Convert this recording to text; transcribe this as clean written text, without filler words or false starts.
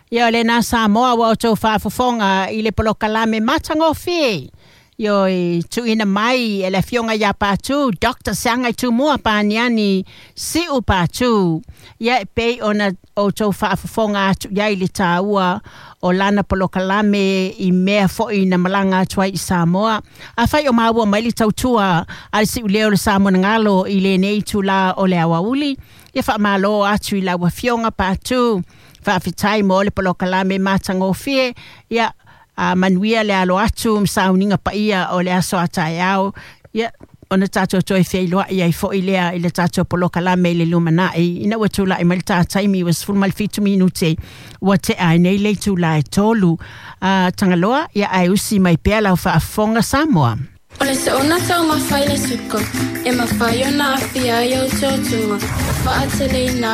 Ia le na Samoa wa o tau whaafofonga I le polokalame matangofi. Yo I tuina mai e le fionga ya pātu, Dr. Sanga Tumua pāniani si u pātu. Ia e pei ona o tau whaafofonga atu ia I le tāua o lana polokalame I mea fo'i na malanga atua I Samoa. A whai o maua mai li tautua al si uleo le Samoa ngalo I le nei tu la o le awauli. Ia wha malo atu I la wafionga pātu. Whaafitai mo le polokalame matangofie. Ia manuia le alo atu msauninga pa ia o le aso atai au. Ia ona tātou toi whailoa ia I fo'i lea I le tātou polokalame le lumanai. Ina watu la I malita taimi was full malfitu minute. Wa te ai nei le tu la e tolu. Tangaloa ia ai usi mai pea lau whaafonga Samoa. Ole se ona tau mawhai le suko. E mawhai ona awhia I au tōtunga. Whaatele na